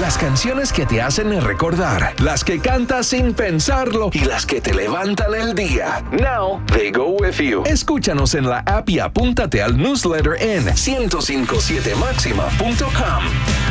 Las canciones que te hacen recordar, las que cantas sin pensarlo y las que te levantan el día. Now they go with you. Escúchanos en la app y apúntate al newsletter en 1057maxima.com.